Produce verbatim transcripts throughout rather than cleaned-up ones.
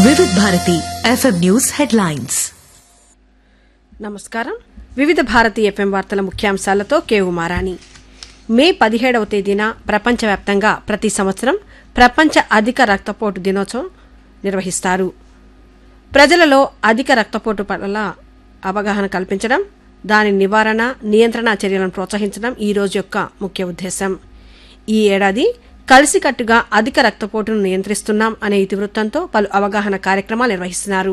వివిధ Bharati FM news headlines. నమస్కారం. వివిధ భారతి ఎఫ్ఎం వార్తల ముఖ్యాంశాలతో కే ఉమారాణి. మే పదిహేడవ తేదీన ప్రపంచవ్యాప్తంగా ప్రతి సంవత్సరం ప్రపంచ అధిక రక్తపోటు దినోత్సవం నిర్వహిస్తారు. ప్రజలలో అధిక రక్తపోటు పట్ల అవగాహన కల్పించడం, దాని నివారణ, నియంత్రణ చర్యలను ప్రోత్సహించడం ఈ రోజు యొక్క ముఖ్య ఉద్దేశం. ఈ ఏడాది కలిసికట్టుగా అధిక రక్తపోటును నియంత్రిస్తున్నాం అనే ఇతివృత్తంతో పలు అవగాహన కార్యక్రమాలు నిర్వహిస్తున్నారు.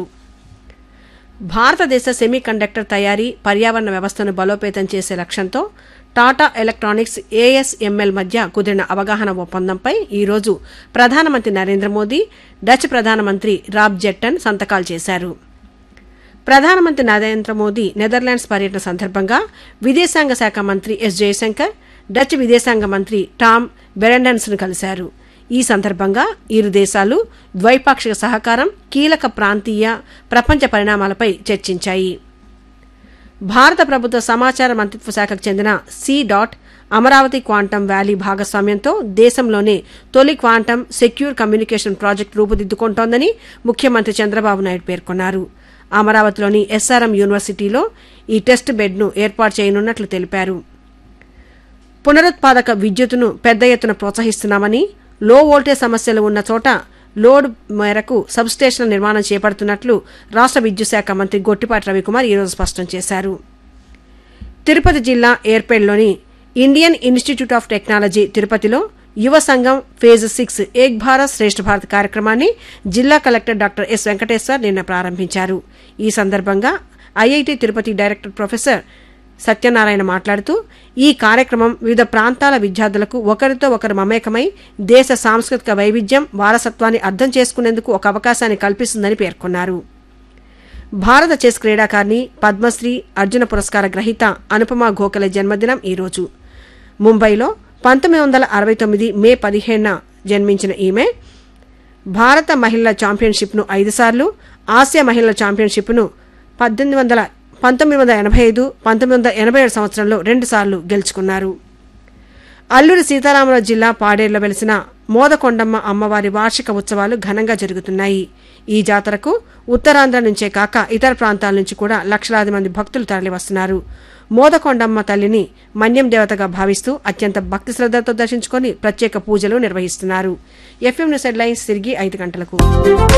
భారతదేశ సెమీ కండక్టర్ తయారీ, పర్యావరణ వ్యవస్థను బలోపేతం చేసే లక్ష్యంతో టాటా ఎలక్ట్రానిక్స్ ఏఎస్ఎంఎల్ మధ్య కుదిరిన అవగాహన ఒప్పందంపై ఈరోజు ప్రధానమంత్రి నరేంద్ర మోదీ, డచ్ ప్రధానమంత్రి రాబ్ జెట్టన్ సంతకాలు చేశారు. ప్రధానమంత్రి నరేంద్ర మోదీ నెదర్లాండ్స్ పర్యటన సందర్భంగా విదేశాంగ శాఖ మంత్రి ఎస్ జయశంకర్, డచ్ విదేశాంగ మంత్రి టామ్ బెరెండన్స్ ను కలిశారు. ఈ సందర్భంగా ఇరు దేశాలు ద్వైపాక్షిక సహకారం, కీలక ప్రాంతీయ, ప్రపంచ పరిణామాలపై చర్చించాయి. భారత ప్రభుత్వ సమాచార మంత్రిత్వ శాఖకు చెందిన C dot Amaravati quantum valley భాగస్వామ్యంతో దేశంలోనే తొలి క్వాంటమ్ సెక్యూర్ కమ్యూనికేషన్ ప్రాజెక్టు రూపుదిద్దుకుంటోందని ముఖ్యమంత్రి చంద్రబాబు నాయుడు పేర్కొన్నారు. అమరావతిలోని ఎస్ఆర్ఎం యూనివర్సిటీలో ఈ టెస్ట్ బెడ్ను ఏర్పాటు చేయనున్నట్లు తెలిపారు. పునరుత్పాదక విద్యుత్తును పెద్ద ఎత్తున ప్రోత్సహిస్తున్నామని, లో వోల్టేజ్ సమస్యలు ఉన్న చోట లోడ్ మేరకు సబ్స్టేషన్ల నిర్మాణం చేపడుతున్నట్లు రాష్ట్ర విద్యుత్ శాఖ మంత్రి గొట్టిపాటి రవికుమార్ ఈరోజు స్పష్టం చేశారు. తిరుపతి జిల్లా ఏర్పేడ్లోని ఇండియన్ ఇన్స్టిట్యూట్ ఆఫ్ టెక్నాలజీ తిరుపతిలో యువ సంఘం ఫేజ్ సిక్స్ ఏక్ భారత్ శ్రేష్ఠ భారత్ కార్యక్రమాన్ని జిల్లా కలెక్టర్ డాక్టర్ ఎస్ వెంకటేశ్వర్ నిన్న ప్రారంభించారు. ఈ సందర్భంగా IIT Tirupati director professor Satyanarayana మాట్లాడుతూ, ఈ కార్యక్రమం వివిధ ప్రాంతాల విద్యార్థులకు ఒకరితో ఒకరు మమేకమై దేశ సాంస్కృతిక వైవిధ్యం, వారసత్వాన్ని అర్థం చేసుకునేందుకు ఒక అవకాశాన్ని కల్పిస్తుందని పేర్కొన్నారు. భారత చెస్ క్రీడాకారిణి, పద్మశ్రీ, అర్జున పురస్కార గ్రహీత అనుపమా గోఖలే జన్మదినం ఈరోజు. ముంబైలో పంతొమ్మిది వందల అరవై తొమ్మిది మే పదిహేడున జన్మించిన ఈమె భారత మహిళల ఛాంపియన్షిప్ను ఐదు సార్లు, ఆసియా మహిళల ఛాంపియన్షిప్ను పద్దెనిమిది వందల పంతొమ్మిది వందల ఎనభై ఐదు పంతొమ్మిది వందల ఎనభై ఏడు సంవత్సరంలో రెండు సార్లు గెలుచుకున్నారు. అల్లూరి సీతారామరాజు జిల్లా పాడేరులో వెలిసిన మోదకొండమ్మ అమ్మవారి వార్షిక ఉత్సవాలు ఘనంగా జరుగుతున్నాయి. ఈ జాతరకు ఉత్తరాంధ్ర నుంచే కాక ఇతర ప్రాంతాల నుంచి కూడా లక్షలాది మంది భక్తులు తరలివస్తున్నారు. మోదకొండమ్మ తల్లిని మన్యం దేవతగా భావిస్తూ అత్యంత భక్తి శ్రద్ధలతో దర్శించుకుని ప్రత్యేక పూజలు నిర్వహిస్తున్నారు. ఎఫ్ఎం న్యూస్ హెడ్లైన్స్ తిరిగి ఐదు గంటలకు.